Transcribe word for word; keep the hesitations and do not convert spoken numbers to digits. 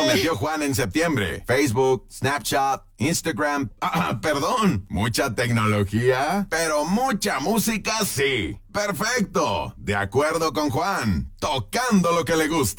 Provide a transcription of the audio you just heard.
metió Juan en septiembre. Facebook, Snapchat, Instagram. Ah, perdón. Mucha tecnología, pero mucha música sí. Perfecto. De acuerdo con Juan. Tocando lo que le gusta.